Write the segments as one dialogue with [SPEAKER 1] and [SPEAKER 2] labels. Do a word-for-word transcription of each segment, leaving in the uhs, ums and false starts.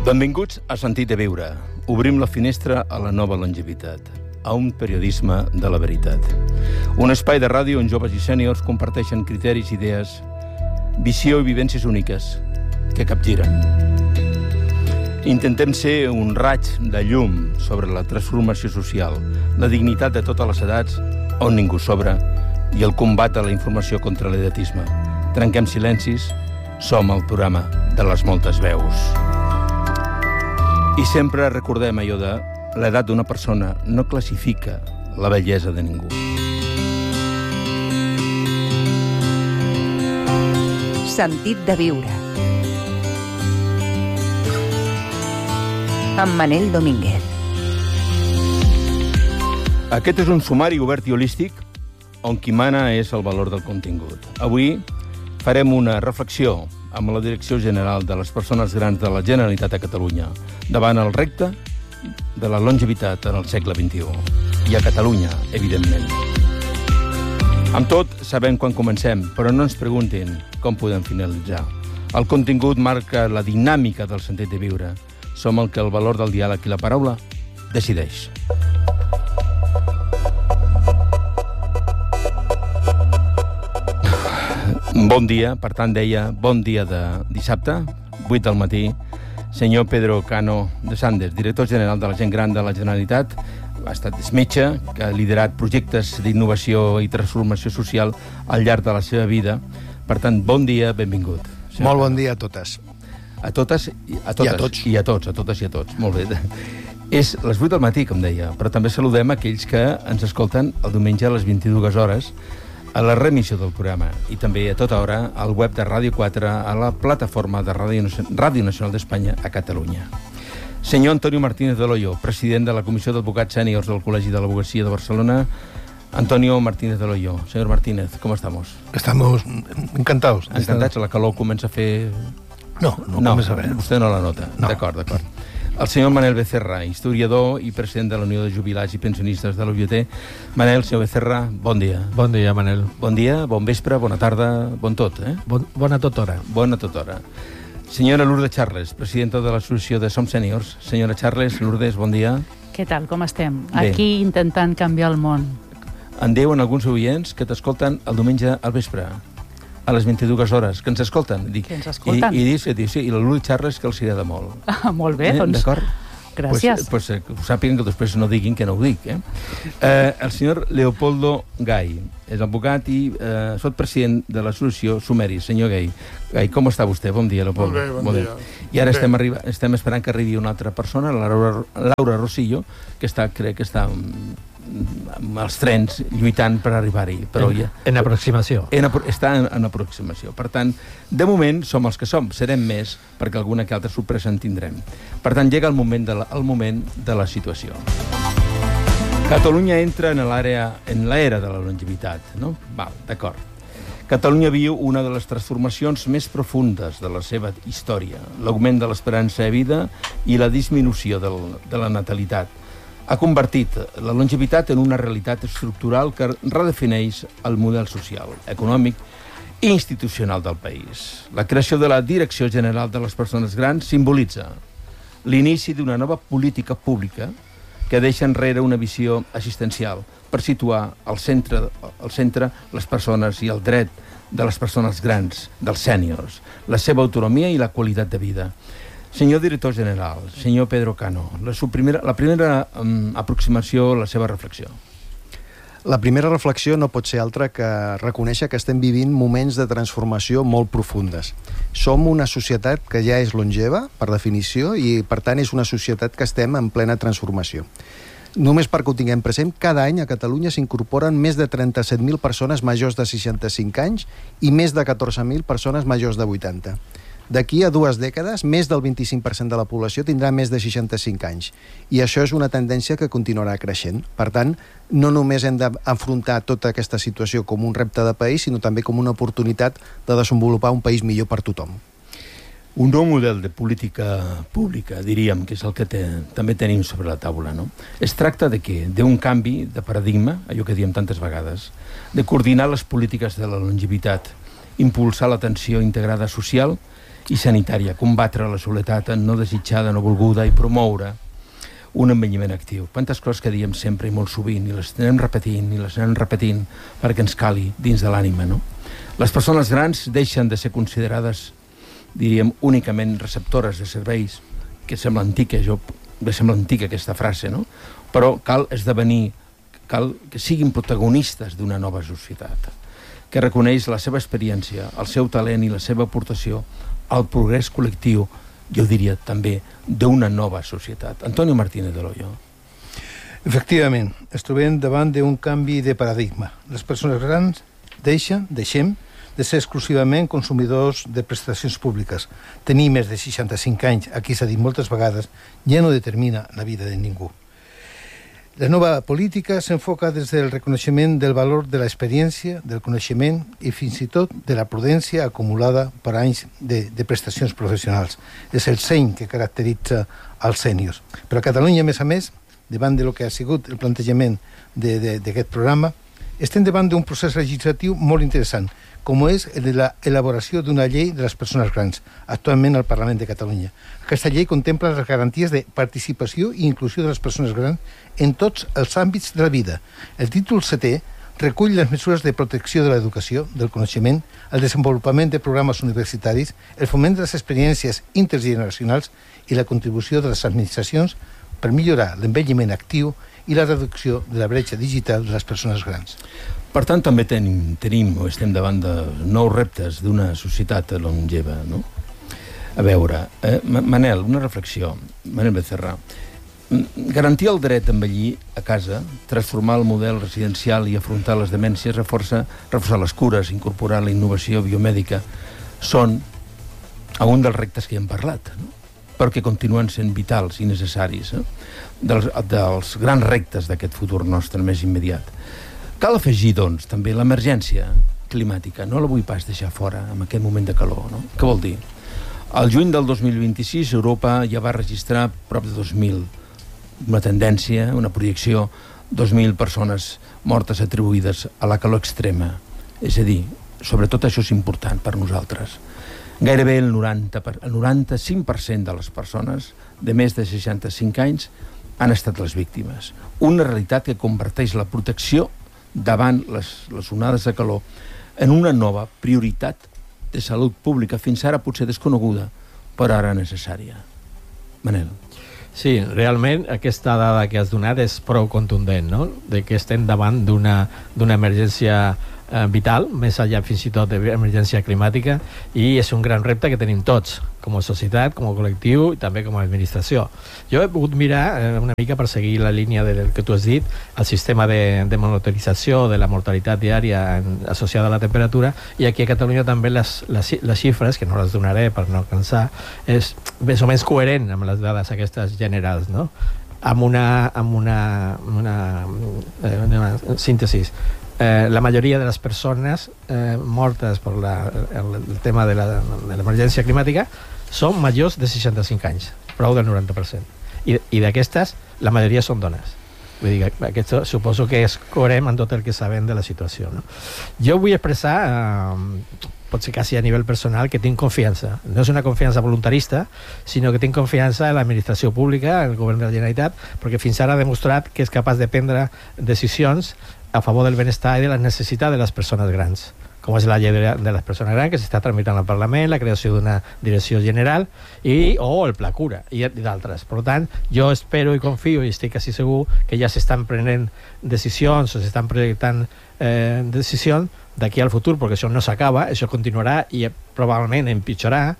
[SPEAKER 1] Benvinguts a Sentit de Viure. Obrim la finestra a la nova longevitat, a un periodisme de la veritat. Un espai de ràdio on joves i sèniors comparteixen criteris, idees, visió i vivències úniques que capgiren. Intentem ser un raig de llum sobre la transformació social, la dignitat de totes les edats, on ningú sobra, i el combat a la informació contra l'edatisme. Trenquem silencis, som el programa de les moltes veus. I sempre recordem allò de l'edat d'una persona no classifica la bellesa de ningú.
[SPEAKER 2] Sentit de viure. Amb Manel Domínguez.
[SPEAKER 1] Aquest és un sumari obert i holístic on qui mana és el valor del contingut. Avui farem una reflexió amb la Direcció General de les Persones Grans de la Generalitat de Catalunya davant el repte de la longevitat en el segle vint-i-u. I a Catalunya, evidentment. Amb tot, sabem quan comencem, però no ens preguntin com podem finalitzar. El contingut marca la dinàmica del sentit de viure. Som el que el valor del diàleg i la paraula decideix. Bon dia, per tant deia, bon dia de dissabte, vuit del matí. Senyor Pedro Cano de Sanders, director general de la gent gran de la Generalitat, ha estat metge, que ha liderat projectes d'innovació i transformació social al llarg de la seva vida. Per tant, bon dia, benvingut.
[SPEAKER 3] Molt bon dia a totes.
[SPEAKER 1] A totes i a totes.
[SPEAKER 3] I a tots.
[SPEAKER 1] I a tots, a totes i a tots. Molt bé. És les vuit del matí, com deia, però també saludem aquells que ens escolten el diumenge a les vint-i-dues hores a la remissió del programa i també a tota hora al web de Ràdio quatre, a la plataforma de Ràdio, Ràdio Nacional d'Espanya a Catalunya. Senyor Antonio Martínez de Loyo, president de la Comissió d'Advocats Sèniors del Col·legi de l'Advocacia de Barcelona. Antonio Martínez de Loyo. Señor Martínez, ¿cómo estamos?
[SPEAKER 3] Estamos encantados.
[SPEAKER 1] Encantats, la calor comença a fer...
[SPEAKER 3] No, no, no comença a fer.
[SPEAKER 1] Vostè no la nota.
[SPEAKER 3] No.
[SPEAKER 1] D'acord, d'acord. El senyor Manel Becerra, historiador i president de la Unió de Jubilats i Pensionistes de l'U G T. Manel, senyor Becerra, bon dia.
[SPEAKER 4] Bon dia, Manel.
[SPEAKER 1] Bon dia, bon vespre, bona tarda, bon tot, eh?
[SPEAKER 4] Bon, bona tota hora.
[SPEAKER 1] Bona tota hora. Senyora Lourdes Charles, presidenta de l'associació de Som Sèniors. Senyora Charles, Lourdes, bon dia.
[SPEAKER 5] Què tal, com estem?
[SPEAKER 1] Bé.
[SPEAKER 5] Aquí intentant canviar el món.
[SPEAKER 1] En diuen alguns oients que t'escolten el diumenge al vespre, a les vint-i-dues hores, que ens escolten. Dic,
[SPEAKER 5] que ens escolten.
[SPEAKER 1] I, i, dius, i, dius, sí, i la Lourdes Charles que els agrada molt.
[SPEAKER 5] Ah, molt bé,
[SPEAKER 1] eh?
[SPEAKER 5] doncs...
[SPEAKER 1] D'acord?
[SPEAKER 5] Gràcies.
[SPEAKER 1] Pues, pues, eh, sàpiguen que després no diguin que no ho dic. Eh? Eh, el senyor Leopoldo Gai és advocat i eh, soc president de l'associació Sumeri. Senyor Gai, Gai, com està vostè? Bon dia, Leopoldo.
[SPEAKER 6] Molt bé, bon
[SPEAKER 1] bon
[SPEAKER 6] dia.
[SPEAKER 1] dia. I ara estem, arriba, estem esperant que arribi una altra persona, la Laura, Laura Rosillo, que està, crec que està amb els trens lluitant per arribar-hi. Però
[SPEAKER 4] en,
[SPEAKER 1] ja,
[SPEAKER 4] en aproximació.
[SPEAKER 1] En, està en, en aproximació. Per tant, de moment som els que som. Serem més perquè alguna que altra sorpresa en tindrem. Per tant, llega el moment de la, el moment de la situació. Catalunya entra en l'àrea en l'era de la longevitat, no? Val, d'acord. Catalunya viu una de les transformacions més profundes de la seva història, l'augment de l'esperança de vida i la disminució del, de la natalitat. Ha convertit la longevitat en una realitat estructural que redefineix el model social, econòmic i institucional del país. La creació de la Direcció General de les Persones Grans simbolitza l'inici d'una nova política pública que deixa enrere una visió assistencial per situar al centre, al centre les persones i el dret de les persones grans, dels sèniors, la seva autonomia i la qualitat de vida. Senyor director general, senyor Pedro Cano, la, primera, la primera um, aproximació, la seva reflexió.
[SPEAKER 3] La primera reflexió no pot ser altra que reconèixer que estem vivint moments de transformació molt profundes. Som una societat que ja és longeva, per definició, i per tant és una societat que estem en plena transformació. Només perquè ho tinguem present, cada any a Catalunya s'incorporen més de trenta-set mil persones majors de seixanta-cinc anys i més de catorze mil persones majors de vuitanta. D'aquí a dues dècades, més del vint-i-cinc per cent de la població tindrà més de seixanta-cinc anys. I això és una tendència que continuarà creixent. Per tant, no només hem d'afrontar tota aquesta situació com un repte de país, sinó també com una oportunitat de desenvolupar un país millor per tothom.
[SPEAKER 1] Un nou model de política pública, diríem, que és el que te, també tenim sobre la taula, no? Es tracta de què? D'un canvi de paradigma, allò que diem tantes vegades, de coordinar les polítiques de la longevitat, impulsar l'atenció integrada social i sanitària, combatre la soledat no desitjada, no volguda i promoure un envelliment actiu. Quantes coses que diem sempre i molt sovint, i les anem repetint, i les anem repetint perquè ens cali dins de l'ànima, no? Les persones grans deixen de ser considerades, diríem, únicament receptores de serveis, que sembla antica, jo, me sembla antica aquesta frase, no? Però cal esdevenir, cal que siguin protagonistes d'una nova societat, que reconeix la seva experiència, el seu talent i la seva aportació al progrés col·lectiu, jo diria també, d'una nova societat. Antonio Martínez de l'Hoyo.
[SPEAKER 6] Efectivament, ens trobem davant d'un canvi de paradigma. Les persones grans deixen, deixem, de ser exclusivament consumidors de prestacions públiques. Tenir més de seixanta-cinc anys, aquí s'ha dit moltes vegades, ja no determina la vida de ningú. La nova política s'enfoca des del reconeixement del valor de l'experiència, del coneixement i fins i tot de la prudència acumulada per anys de, de prestacions professionals. És el seny que caracteritza els sèniors. Però a Catalunya, a més a més, davant de lo que ha sigut el plantejament d'aquest programa, estem davant d'un procés legislatiu molt interessant, com és el de l'elaboració d'una llei de les persones grans, actualment al Parlament de Catalunya. Aquesta llei contempla les garanties de participació i inclusió de les persones grans en tots els àmbits de la vida. El títol setè recull les mesures de protecció de l'educació, del coneixement, el desenvolupament de programes universitaris, el foment de les experiències intergeneracionals i la contribució de les administracions per millorar l'envelliment actiu i la reducció de la bretxa digital de les persones grans.
[SPEAKER 1] Per tant, també tenim, tenim o estem davant de nous reptes d'una societat longeva, no? A veure, eh, Manel, una reflexió. Manel Becerra. Garantir el dret d'envellir a casa, transformar el model residencial i afrontar les demències, reforça, reforçar les cures, incorporar la innovació biomèdica, són un dels reptes que ja hem parlat, no? Perquè continuen sent vitals i necessaris, eh? dels, dels grans reptes d'aquest futur nostre més immediat. Cal afegir, doncs, també l'emergència climàtica. No la vull pas deixar fora en aquest moment de calor, no? Què vol dir? Al juny del dos mil vint-i-sis, Europa ja va registrar prop de dos mil, una tendència, una projecció, dos mil persones mortes atribuïdes a la calor extrema. És a dir, sobretot això és important per nosaltres. Gairebé el noranta, el noranta-cinc per cent de les persones de més de seixanta-cinc anys han estat les víctimes. Una realitat que converteix la protecció davant les, les onades de calor en una nova prioritat de salut pública, fins ara potser desconeguda, però ara necessària. Manel.
[SPEAKER 4] Sí, realment aquesta dada que has donat és prou contundent, no? De que estem davant d'una d'una emergència eh, vital, més enllà fins i tot d'emergència climàtica, i és un gran repte que tenim tots, com a societat, com a col·lectiu i també com a administració. Jo he pogut mirar eh, una mica per seguir la línia del que tu has dit, el sistema de, de monitorització de la mortalitat diària en, associada a la temperatura, i aquí a Catalunya també les, les, les xifres, que no les donaré per no cansar, és més o menys coherent amb les dades aquestes generals, no? Amb una, amb una, una, eh, una síntesi. Eh, la majoria de les persones eh, mortes per la, el, el tema de l'emergència climàtica són majors de seixanta-cinc anys, prou del noranta per cent. I, i d'aquestes, la majoria són dones. Vull dir que aquest suposo que és coherent amb tot el que sabem de la situació, no? Jo vull expressar, eh, potser quasi a nivell personal, que tinc confiança. No és una confiança voluntarista, sinó que tinc confiança en l'administració pública, en el govern de la Generalitat, perquè fins ara ha demostrat que és capaç de prendre decisions a favor del benestar i de les necessitats de les persones grans, com és la llei de, de les persones grans que s'està tramitant al Parlament, la creació d'una direcció general i, o el Pla Cura i, i d'altres. Per tant, jo espero i confio i estic quasi segur que ja s'estan prenent decisions o s'estan projectant eh, decisions d'aquí al futur, perquè això no s'acaba, això continuarà i probablement empitjorarà,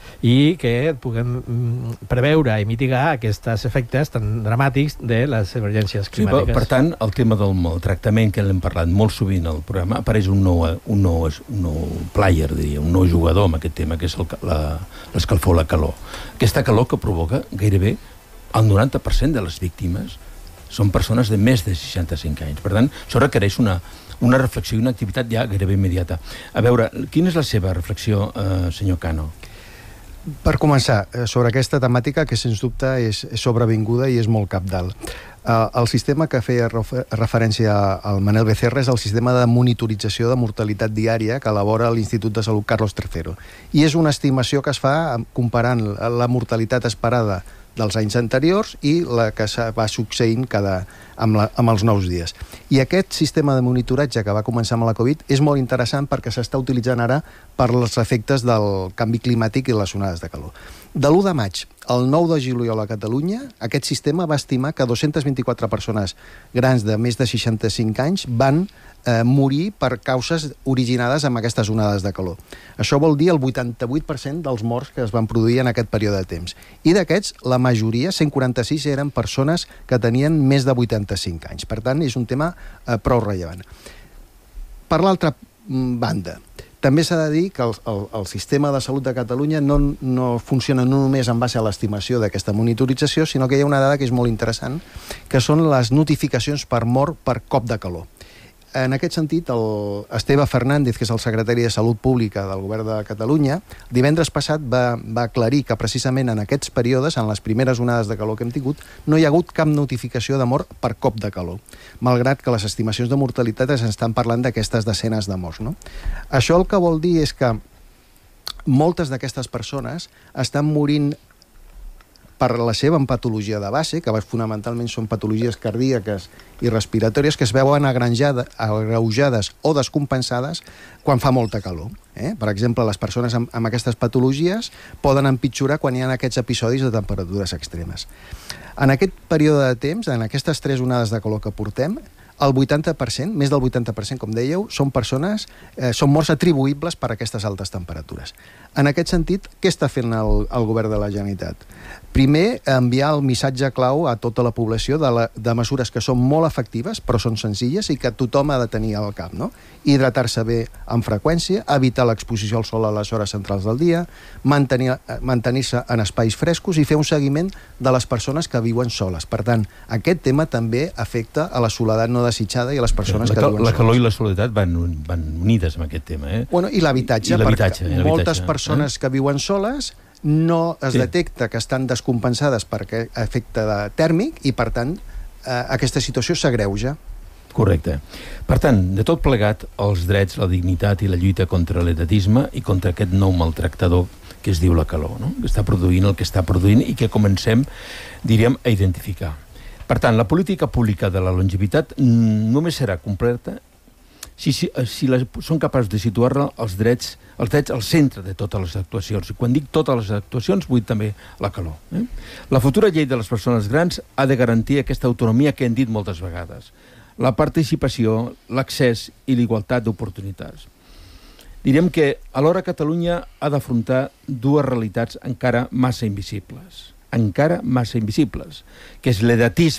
[SPEAKER 4] i que puguem preveure i mitigar aquests efectes tan dramàtics de les emergències climàtiques.
[SPEAKER 1] Sí, per, per tant, el tema del maltractament, que l'hem parlat molt sovint al programa, apareix un nou, un nou, un nou player, diria, un nou jugador amb aquest tema, que és l'escalfor, la, la calor. Aquesta calor que provoca gairebé el noranta per cent de les víctimes són persones de més de seixanta-cinc anys. Per tant, això requereix una, una reflexió i una activitat ja gairebé immediata. A veure, quina és la seva reflexió, eh, senyor Cano?
[SPEAKER 3] Per començar, sobre aquesta temàtica que sens dubte és, és sobrevinguda i és molt cabdal. Uh, el sistema que feia refer referència al Manel Becerra és el sistema de monitorització de mortalitat diària que elabora l'Institut de Salut Carlos tercero. I és una estimació que es fa comparant la mortalitat esperada dels anys anteriors i la que va succeint cada, amb, la, amb els nous dies. I aquest sistema de monitoratge que va començar amb la Covid és molt interessant perquè s'està utilitzant ara per als efectes del canvi climàtic i les onades de calor. De l'u de maig al nou de juliol a Catalunya, aquest sistema va estimar que dos-centes vint-i-quatre persones grans de més de seixanta-cinc anys van eh, morir per causes originades amb aquestes onades de calor. Això vol dir el vuitanta-vuit per cent dels morts que es van produir en aquest període de temps. I d'aquests, la majoria, cent quaranta-sis, eren persones que tenien més de vuitanta-cinc anys. Per tant, és un tema eh, prou rellevant. Per l'altra banda, també s'ha de dir que el, el, el sistema de salut de Catalunya no, no funciona no només en base a l'estimació d'aquesta monitorització, sinó que hi ha una dada que és molt interessant, que són les notificacions per mort per cop de calor. En aquest sentit, el Esteve Fernández, que és el secretari de Salut Pública del Govern de Catalunya, divendres passat va, va aclarir que precisament en aquests períodes, en les primeres onades de calor que hem tingut, no hi ha hagut cap notificació de mort per cop de calor, malgrat que les estimacions de mortalitat ens estan parlant d'aquestes desenes de morts, no? Això el que vol dir és que moltes d'aquestes persones estan morint per la seva patologia de base, que fonamentalment són patologies cardíaques i respiratòries que es veuen agreujades o descompensades quan fa molta calor. Eh? Per exemple, les persones amb, amb aquestes patologies poden empitjorar quan hi ha aquests episodis de temperatures extremes. En aquest període de temps, en aquestes tres onades de calor que portem, el vuitanta per cent, més del vuitanta per cent, com dèieu, són persones, eh, són morts atribuïbles per aquestes altes temperatures. En aquest sentit, què està fent el, el govern de la Generalitat? Primer, enviar el missatge clau a tota la població de, la, de mesures que són molt efectives, però són senzilles i que tothom ha de tenir al cap, no? Hidratar-se bé amb freqüència, evitar l'exposició al sol a les hores centrals del dia, mantenir, mantenir-se en espais frescos i fer un seguiment de les persones que viuen soles. Per tant, aquest tema també afecta a la soledat no desitjada i a les persones
[SPEAKER 1] la,
[SPEAKER 3] que viuen soles.
[SPEAKER 1] La calor i la soledat van, van unides amb aquest tema, eh?
[SPEAKER 3] Bueno, i l'habitatge, perquè moltes persones eh? que viuen soles no es sí. detecta que estan descompensades per aquest efecte tèrmic i, per tant, eh, aquesta situació s'agreuja.
[SPEAKER 1] Correcte. Per tant, de tot plegat, els drets, la dignitat i la lluita contra l'edatisme i contra aquest nou maltractador que es diu la calor, no? Que està produint el que està produint i que comencem, diríem, a identificar. Per tant, la política pública de la longevitat només serà completa si, si, si la, són capaços de situar-la els drets, els drets al centre de totes les actuacions. I quan dic totes les actuacions, vull també la calor. Eh? La futura llei de les persones grans ha de garantir aquesta autonomia que hem dit moltes vegades, la participació, l'accés i l'igualtat d'oportunitats. Direm que alhora Catalunya ha d'afrontar dues realitats encara massa invisibles, encara massa invisibles, que és l'edatisme